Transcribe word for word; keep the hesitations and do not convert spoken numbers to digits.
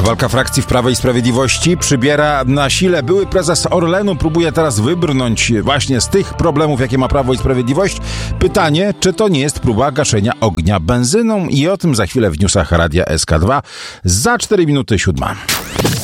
Walka frakcji w Prawie i Sprawiedliwości przybiera na sile. Były prezes Orlenu próbuje teraz wybrnąć właśnie z tych problemów, jakie ma Prawo i Sprawiedliwość. Pytanie, czy to nie jest próba gaszenia ognia benzyną? I o tym za chwilę w newsach Radia S K dwa za cztery minuty siódma.